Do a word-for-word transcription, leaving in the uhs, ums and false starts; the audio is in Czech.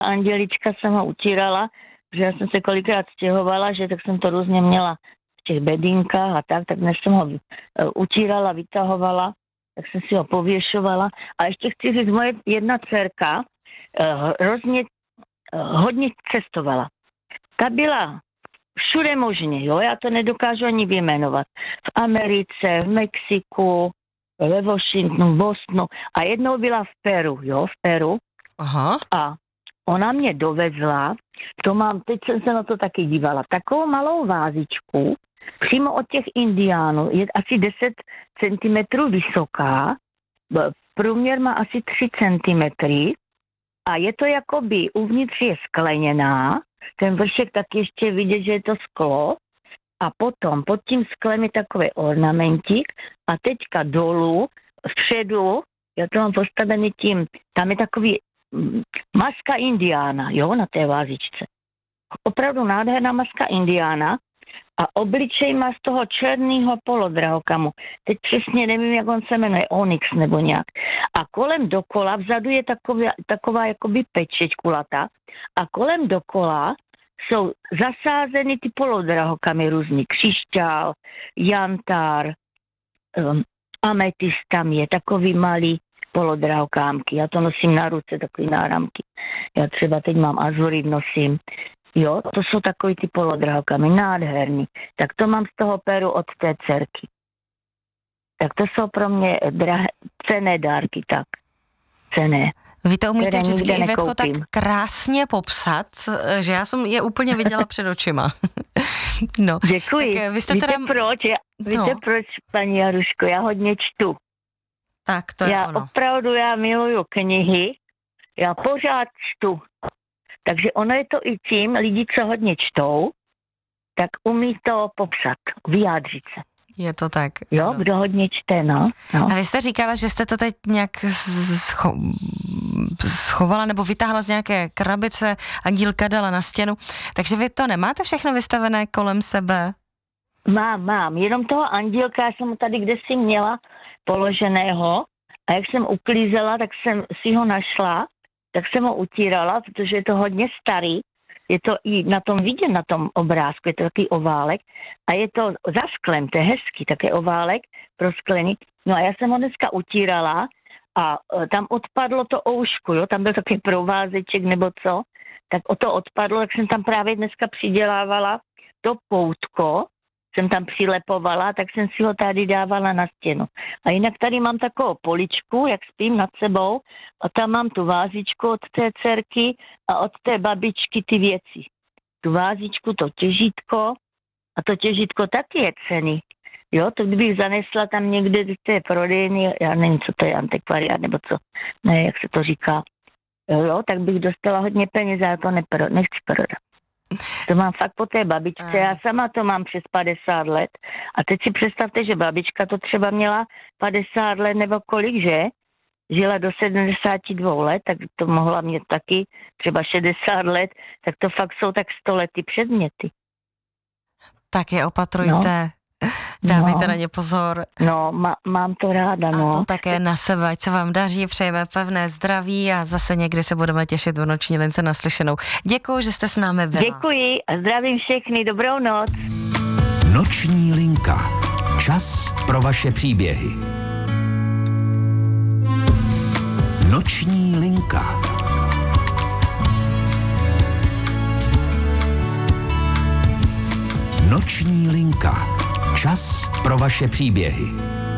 Andělička jsem ho utírala, že já jsem se kolikrát stěhovala, že tak jsem to různě měla v těch bedínkách a tak, tak než jsem ho utírala, vytahovala, tak jsem si ho pověšovala. A ještě chci říct, moje jedna dcerka hrozně hodně cestovala. Ta byla všude možně, jo, já to nedokážu ani vyjmenovat. V Americe, v Mexiku, ve Washingtonu, v Bostonu a jednou byla v Peru, jo, v Peru. Aha. A ona mě dovezla, to mám, teď jsem se na to taky dívala, takovou malou vázičku, přímo od těch indiánů, je asi deset centimetrů vysoká, průměr má asi tři centimetry a je to jakoby, uvnitř je skleněná, ten vršek tak ještě vidět, že je to sklo a potom pod tím sklem je takový ornamentík a teďka dolů, vpředu, já to mám postavený tím, tam je takový mm, maska indiána, jo, na té vázičce. Opravdu nádherná maska indiána a obličej má z toho černého polodrahokamu. Teď přesně nevím, jak on se jmenuje, Onyx nebo nějak. A kolem dokola, vzadu je taková, taková jakoby pečeť kulatá a kolem dokola jsou zasázeny ty polodrahokamy různý. Křišťál, jantár, um, ametist tam je, takový malý polodrahokámky. Já to nosím na ruce, takový náramky. Já třeba teď mám azurit, nosím. Jo, to jsou takový ty polodrahokamy, nádherný. Tak to mám z toho Peru od té dcerky. Tak to jsou pro mě drahé, cenné dárky, tak. Cenné. Vy to umíte vždycky, Ivetko, tak krásně popsat, že já jsem je úplně viděla před očima. No. Děkuji. Tak vy jste víte teda... proč? Já, víte no. proč, paní Jaruško? Já hodně čtu. Tak to je já ono. Opravdu, já miluju knihy, já pořád čtu. Takže ono je to i tím, lidi, co hodně čtou, tak umí to popsat, vyjádřit se. Je to tak. Jo, ano. Kdo hodně čte, no, no. A vy jste říkala, že jste to teď nějak scho- schovala nebo vytáhla z nějaké krabice a dílka dala na stěnu, takže vy to nemáte všechno vystavené kolem sebe? Mám, mám, jenom toho andílka, já jsem ho tady kdesi měla položeného a jak jsem uklízela, tak jsem si ho našla, tak jsem ho utírala, protože je to hodně starý. Je to i na tom vidět, na tom obrázku, je to takový oválek a je to za sklem, to je hezký, také oválek prosklený. No a já jsem ho dneska utírala a tam odpadlo to oušku, jo, tam byl takový provázeček nebo co, tak o to odpadlo, tak jsem tam právě dneska přidělávala to poutko, jsem tam přilepovala, tak jsem si ho tady dávala na stěnu. A jinak tady mám takovou poličku, jak spím nad sebou, a tam mám tu vázičku od té dcerky a od té babičky ty věci. Tu vázičku, to těžítko, a to těžítko taky je cenný. Jo, to kdybych zanesla tam někde do té prodejny, já nevím, co to je, antikvariát, nebo co, ne, jak se to říká, jo, tak bych dostala hodně peněz, já to nepro, nechci prodat. To mám fakt po té babičce, já sama to mám přes padesát let a teď si představte, že babička to třeba měla padesát let nebo kolik, že? Žila do sedmdesáti dvou let, tak to mohla mít taky třeba šedesát let, tak to fakt jsou tak sto lety předměty. Tak je opatrujte, no. Dávejte no. na ně pozor. No, má, mám to ráda, no. A to také na sebe, ať se vám daří, přejeme pevné zdraví a zase někdy se budeme těšit v Noční lince naslyšenou. Děkuji, že jste s námi byla. Děkuji a zdravím všechny, dobrou noc. Noční linka. Čas pro vaše příběhy. Noční linka. Noční linka. Čas pro vaše příběhy.